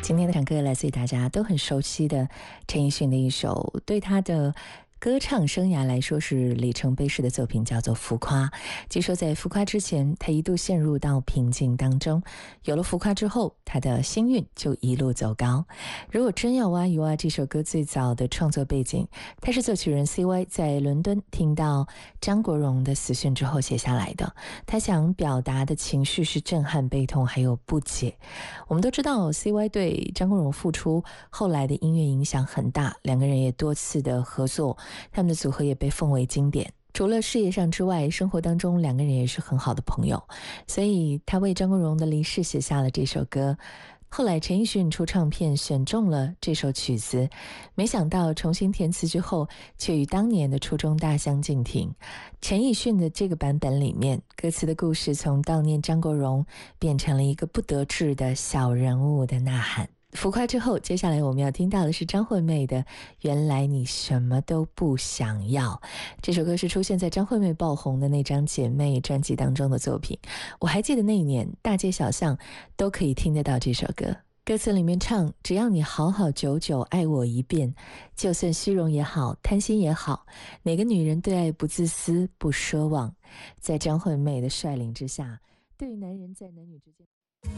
今天的唱歌来自于大家都很熟悉的陈奕迅的一首，对他的歌唱生涯来说是里程碑式的作品，叫做《浮夸》。据说在《浮夸》之前，他一度陷入到瓶颈当中，有了《浮夸》之后，他的星运就一路走高。如果真要挖一挖这首歌最早的创作背景，他是作曲人 CY 在伦敦听到张国荣的死讯之后写下来的。他想表达的情绪是震撼、悲痛还有不解。我们都知道 CY 对张国荣复出后来的音乐影响很大，两个人也多次的合作，他们的组合也被奉为经典。除了事业上之外，生活当中两个人也是很好的朋友，所以他为张国荣的离世写下了这首歌。后来陈奕迅出唱片选中了这首曲子，没想到重新填词之后却与当年的初衷大相径庭。陈奕迅的这个版本里面，歌词的故事从悼念张国荣变成了一个不得志的小人物的呐喊。浮夸之后，接下来我们要听到的是张惠妹的《原来你什么都不想要》。这首歌是出现在张惠妹爆红的那张姐妹专辑当中的作品。我还记得那一年大街小巷都可以听得到这首歌，歌词里面唱，只要你好好久久爱我一遍，就算虚荣也好，贪心也好，哪个女人对爱不自私不奢望。在张惠妹的率领之下，对于男人在男女之间，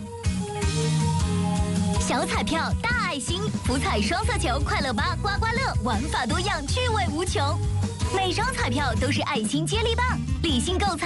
小彩票大爱心，福彩双色球快乐吧刮刮乐，玩法多样，趣味无穷。每张彩票都是爱心接力棒，理性购彩。